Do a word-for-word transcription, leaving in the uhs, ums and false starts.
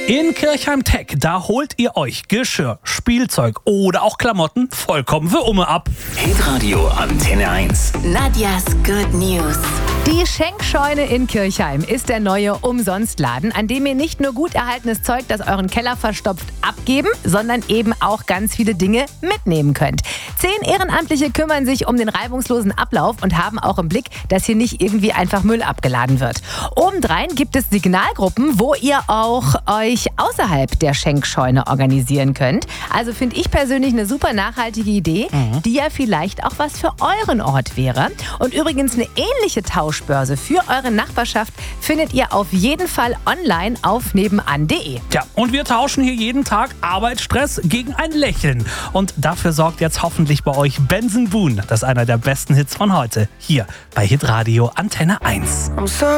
In Kirchheim-Tech, da holt ihr euch Geschirr, Spielzeug oder auch Klamotten vollkommen für Umme ab. Hitradio Antenne eins. Nadjas Good News. Die Schenkscheune in Kirchheim ist der neue Umsonstladen, an dem ihr nicht nur gut erhaltenes Zeug, das euren Keller verstopft, abgeben, sondern eben auch ganz viele Dinge mitnehmen könnt. Zehn Ehrenamtliche kümmern sich um den reibungslosen Ablauf und haben auch im Blick, dass hier nicht irgendwie einfach Müll abgeladen wird. Obendrein gibt es Signalgruppen, wo ihr auch euch außerhalb der Schenkscheune organisieren könnt. Also finde ich persönlich eine super nachhaltige Idee, mhm. die ja vielleicht auch was für euren Ort wäre. Und übrigens eine ähnliche Tauschbörse für eure Nachbarschaft findet ihr auf jeden Fall online auf nebenan punkt de. Tja, und wir tauschen hier jeden Tag Arbeitsstress gegen ein Lächeln. Und dafür sorgt jetzt hoffentlich bei euch Benson Boone. Das ist einer der besten Hits von heute. Hier bei Hitradio Antenne eins.